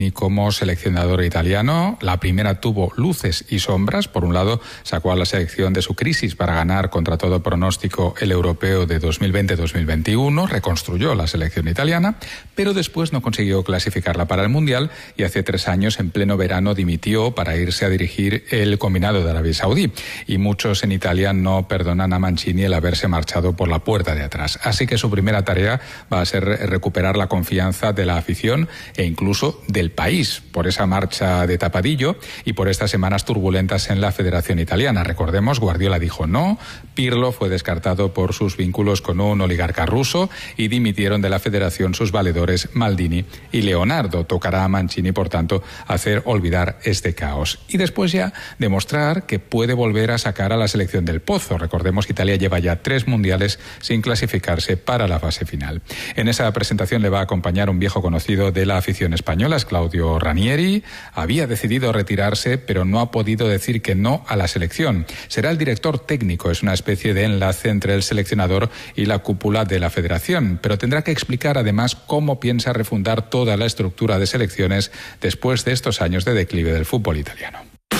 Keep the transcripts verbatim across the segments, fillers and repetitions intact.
Y como seleccionador italiano, la primera tuvo luces y sombras. Por un lado, sacó a la selección de su crisis para ganar contra todo pronóstico el europeo de dos mil veinte dos mil veintiuno, reconstruyó la selección italiana, pero después no consiguió clasificarla para el Mundial y hace tres años, en pleno verano, dimitió para irse a dirigir el combinado de Arabia Saudí. Y muchos en Italia no perdonan a Mancini el haberse marchado por la puerta de atrás. Así que su primera tarea va a ser recuperar la confianza de la afición e incluso del país por esa marcha de tapadillo y por estas semanas turbulentas en la Federación Italiana. Recordemos, Guardiola dijo no, Pirlo fue descartado por sus vínculos con un oligarca ruso y dimitieron de la Federación sus valedores Maldini y Leonardo. Tocará a Mancini, por tanto, hacer olvidar este caos y después ya demostrar que puede volver a sacar a la selección del pozo. Recordemos que Italia lleva ya tres mundiales sin clasificarse para la fase final. En esa presentación le va a acompañar un viejo conocido de la afición española, es Claudio Ranieri. Había decidido retirarse, pero no ha podido decir que no a la selección. Será el director técnico, es una especie de enlace entre el seleccionador y la cúpula de la federación, pero tendrá que explicar además cómo piensa refundar toda la estructura de selecciones después de estos años de declive del fútbol italiano.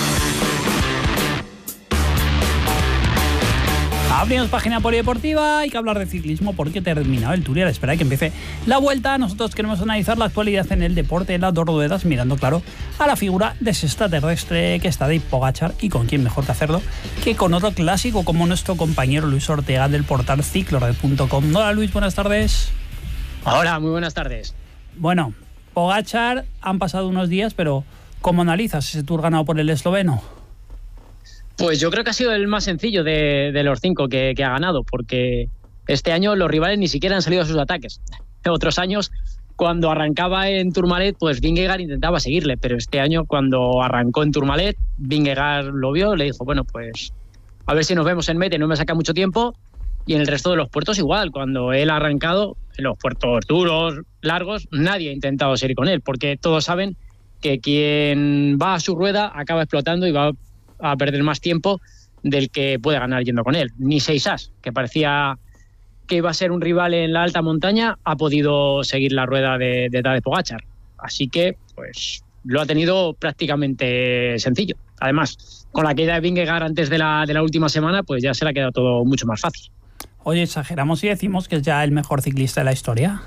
Abrimos página polideportiva, hay que hablar de ciclismo porque ha terminado el Tour y a la espera de que empiece la vuelta. Nosotros queremos analizar la actualidad en el deporte de las dos ruedas, mirando claro a la figura de ese extraterrestre que está Tadej Pogačar, y con quién mejor que hacerlo que con otro clásico como nuestro compañero Luis Ortega del portal ciclored punto com. Hola Luis, buenas tardes. Hola, muy buenas tardes. Bueno, Pogačar, han pasado unos días, pero ¿cómo analizas ese Tour ganado por el esloveno? Pues yo creo que ha sido el más sencillo de, de los cinco que, que ha ganado, porque este año los rivales ni siquiera han salido a sus ataques. Otros años, cuando arrancaba en Tourmalet, pues Vingegaard intentaba seguirle, pero este año, cuando arrancó en Tourmalet, Vingegaard lo vio, le dijo, bueno, pues a ver si nos vemos en Mete, no me saca mucho tiempo, y en el resto de los puertos igual. Cuando él ha arrancado, en los puertos duros, largos, nadie ha intentado seguir con él, porque todos saben que quien va a su rueda acaba explotando y va a a perder más tiempo del que puede ganar yendo con él. Ni Seixas, que parecía que iba a ser un rival en la alta montaña, ha podido seguir la rueda de, de Tadej Pogačar. Así que, pues, lo ha tenido prácticamente sencillo. Además, con la caída de Vingegaard antes de la, de la última semana, pues ya se le ha quedado todo mucho más fácil. Oye, ¿exageramos y decimos que es ya el mejor ciclista de la historia?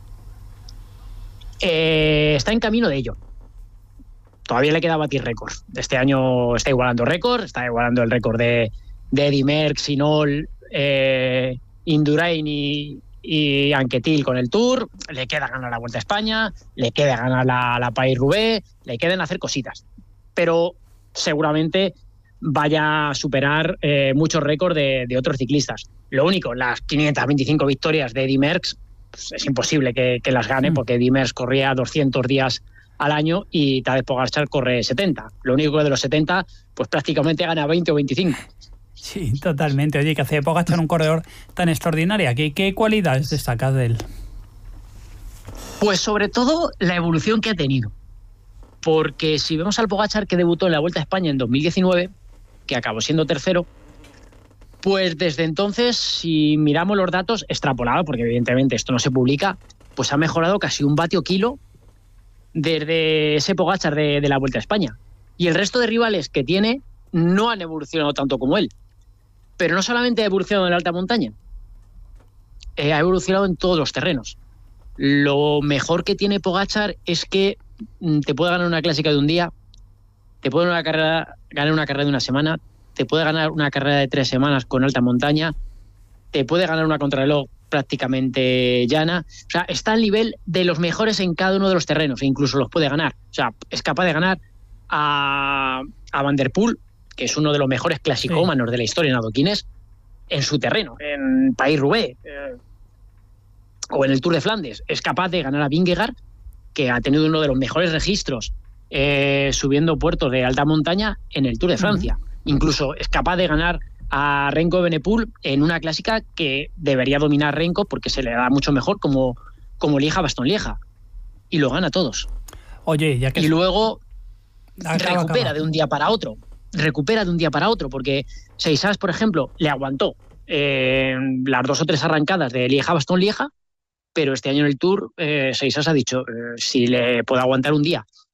Eh, está en camino de ello. Todavía le queda batir récord. Este año está igualando récord, está igualando el récord de, de Eddy Merckx, Hinault, eh, Indurain y, y Anquetil con el Tour. Le queda ganar la Vuelta a España, le queda ganar la, la Paris-Roubaix, le quedan hacer cositas. Pero seguramente vaya a superar eh, muchos récords de, de otros ciclistas. Lo único, las quinientas veinticinco victorias de Eddy Merckx, pues es imposible que, que las gane, porque Eddy Merckx corría doscientos días al año y Tadej Pogačar corre setenta. Lo único que de los setenta, pues prácticamente gana veinte o veinticinco. Sí, totalmente. Oye, que hace Pogačar un corredor tan extraordinario. ¿Qué, qué cualidades destacas de él? Pues sobre todo la evolución que ha tenido. Porque si vemos al Pogačar que debutó en la Vuelta a España en dos mil diecinueve, que acabó siendo tercero, pues desde entonces, si miramos los datos extrapolados, porque evidentemente esto no se publica, pues ha mejorado casi un vatio kilo desde ese Pogačar de, de la Vuelta a España. Y el resto de rivales que tiene no han evolucionado tanto como él. Pero no solamente ha evolucionado en la alta montaña, eh, ha evolucionado en todos los terrenos. Lo mejor que tiene Pogačar es que mm, te puede ganar una clásica de un día, te puede una carrera, ganar una carrera de una semana, te puede ganar una carrera de tres semanas con alta montaña, te puede ganar una contrarreloj prácticamente llana. O sea, está al nivel de los mejores en cada uno de los terrenos e incluso los puede ganar. O sea, es capaz de ganar a, a Van der Poel, que es uno de los mejores clasicómanos sí. de la historia en adoquines, en su terreno, en Paris-Roubaix eh, o en el Tour de Flandes. Es capaz de ganar a Vingegaard, que ha tenido uno de los mejores registros eh, subiendo puertos de alta montaña en el Tour de Francia. Uh-huh. Incluso es capaz de ganar a Remco Evenepoel en una clásica que debería dominar Remco porque se le da mucho mejor, como, como Lieja-Bastogne-Lieja, y lo gana todos. Oye, ya que y luego acaba, recupera acaba. de un día para otro recupera de un día para otro, porque Seixas, por ejemplo, le aguantó eh, las dos o tres arrancadas de Lieja-Bastogne-Lieja pero este año en el Tour, eh, Seixas ha dicho, eh, si le puede aguantar un día